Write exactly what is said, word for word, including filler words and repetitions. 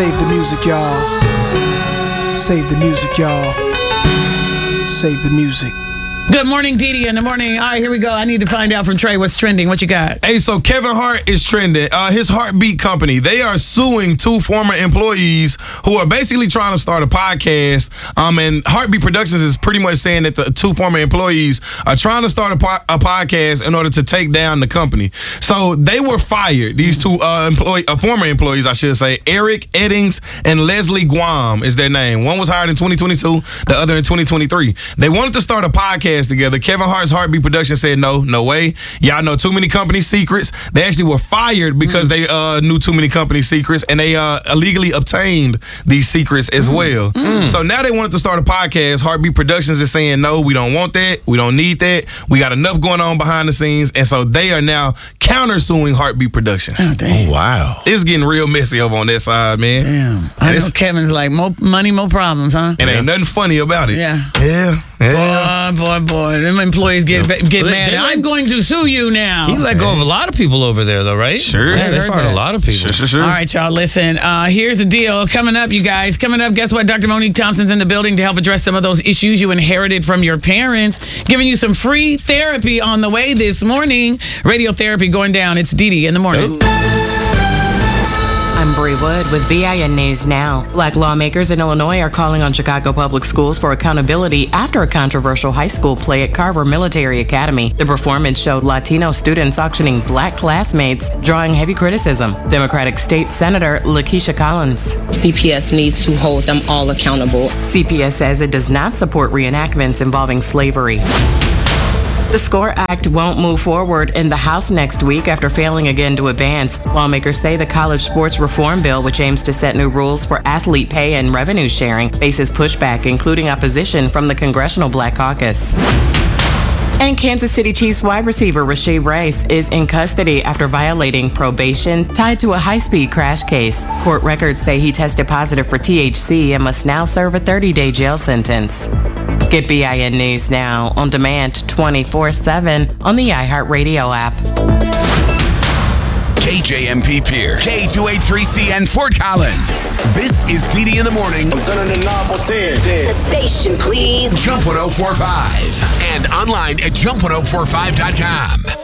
Save the music, y'all. Save the music, y'all. Save the music. Good morning, Didi. In the morning. All right, here we go. I need to find out from Trey what's trending. What you got? Hey, so Kevin Hart is trending. Uh, his Heartbeat company, they are suing two former employees who are basically trying to start a podcast. Um, and Heartbeat Productions is pretty much saying that the two former employees are trying to start a, po- a podcast in order to take down the company. So they were fired. These two uh, employee, uh, former employees, I should say, Eric Eddings and Leslie Guam is their name. One was hired in twenty twenty-two, the other in twenty twenty-three. They wanted to start a podcast together. Kevin Hart's Heartbeat Production said no, no way. Y'all know too many company secrets. They actually were fired because mm. they uh, knew too many company secrets, and they uh, illegally obtained these secrets as mm. well. Mm. So now they wanted to start a podcast. Heartbeat Productions is saying no, we don't want that. We don't need that. We got enough going on behind the scenes, and so they are now countersuing Heartbeat Productions. Oh, damn. Oh, wow. It's getting real messy over on that side, man. Damn. I know Kevin's like, more money, more problems, huh? And yeah. ain't nothing funny about it. Yeah. Yeah. Yeah. Boy, boy, boy. Them employees get Yeah. get Well, mad. they- they I'm let- going to sue you now. He let go of a lot of people over there, though, right? Sure. Yeah, I they heard fired that. a lot of people. Sure, sure, sure. All right, y'all, listen. Uh, here's the deal. Coming up, you guys. Coming up, guess what? Doctor Monique Thompson's in the building to help address some of those issues you inherited from your parents. Giving you some free therapy on the way this morning. Radiotherapy going down. It's Didi in the morning. I'm Bree Wood with B I N News Now. Black lawmakers in Illinois are calling on Chicago Public Schools for accountability after a controversial high school play at Carver Military Academy. The performance showed Latino students auctioning black classmates, drawing heavy criticism. Democratic State Senator Lakeisha Collins. C P S needs to hold them all accountable. C P S says it does not support reenactments involving slavery. The SCORE Act won't move forward in the House next week after failing again to advance. Lawmakers say the college sports reform bill, which aims to set new rules for athlete pay and revenue sharing, faces pushback, including opposition from the Congressional Black Caucus. And Kansas City Chiefs wide receiver Rashee Rice is in custody after violating probation tied to a high-speed crash case. Court records say he tested positive for T H C and must now serve a thirty-day jail sentence. Get B I N News Now on demand twenty-four seven on the iHeartRadio app. K J M P Pierce, K two eighty-three C N Fort Collins. This is Didi in the morning. I'm turning the knob for ten. The station, please. Jump one oh four five and online at jump one oh four five dot com.